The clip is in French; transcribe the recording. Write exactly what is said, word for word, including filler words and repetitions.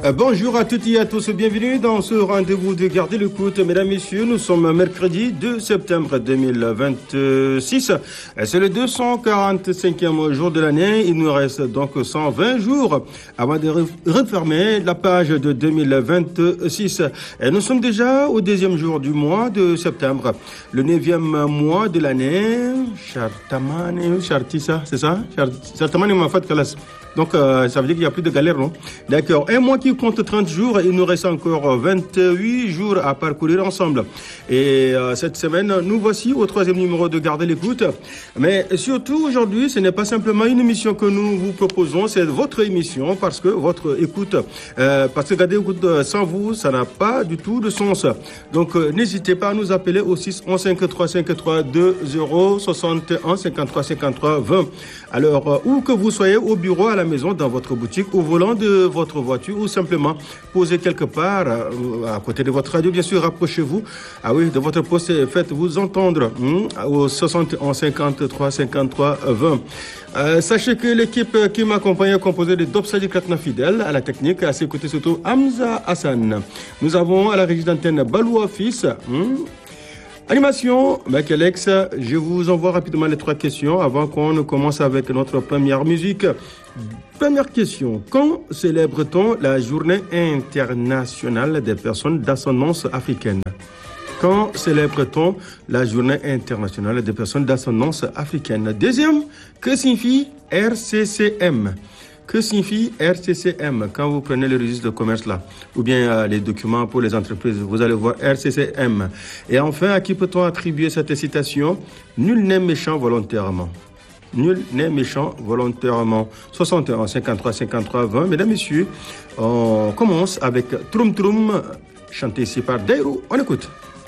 Euh, bonjour à toutes et à tous, bienvenue dans ce rendez-vous de Garder l'écoute. Mesdames, Messieurs, nous sommes mercredi deux septembre deux mille vingt-six. C'est le deux cent quarante-cinquième jour de l'année. Il nous reste donc cent vingt jours avant de refermer la page de deux mille vingt-six. Et nous sommes déjà au deuxième jour du mois de septembre, le neuvième mois de l'année. Chartamani, Chartissa, c'est ça? Chartamani Mafat Kalas. Donc, euh, ça veut dire qu'il n'y a plus de galère, non? D'accord. Un mois qui compte trente jours, il nous reste encore vingt-huit jours à parcourir ensemble. Et euh, cette semaine, nous voici au troisième numéro de Garder l'écoute. Mais surtout, aujourd'hui, ce n'est pas simplement une émission que nous vous proposons, c'est votre émission parce que votre écoute, euh, parce que Garder l'écoute sans vous, ça n'a pas du tout de sens. Donc, euh, n'hésitez pas à nous appeler au six un cinq trois cinq trois deux zéro soixante et un cinquante-trois cinquante-trois vingt. Alors, euh, où que vous soyez, au bureau, à la maison, dans votre boutique, au volant de votre voiture ou simplement posez quelque part euh, à côté de votre radio, bien sûr, rapprochez-vous ah oui, de votre poste et faites-vous entendre hein, au soixante et un cinquante-trois cinquante-trois vingt. Euh, sachez que l'équipe qui m'accompagne est composée de Dobsadi Kratna Fidel à la technique, à ses côtés surtout Hamza Hassan. Nous avons à la régie d'antenne Balou Fils. Hein, Animation, Michael Alex, je vous envoie rapidement les trois questions avant qu'on ne commence avec notre première musique. Première question, quand célèbre-t-on la journée internationale des personnes d'ascendance africaine? Quand célèbre-t-on la journée internationale des personnes d'ascendance africaine? Deuxième, que signifie R C C M? Que signifie R C C M quand vous prenez le registre de commerce là, ou bien euh, les documents pour les entreprises, vous allez voir R C C M. Et enfin, à qui peut-on attribuer cette citation? Nul n'est méchant volontairement. Nul n'est méchant volontairement. soixante et un cinquante-trois cinquante-trois vingt. Mesdames, Messieurs, on commence avec Troum Troum, chanté ici par Dairou. On écoute.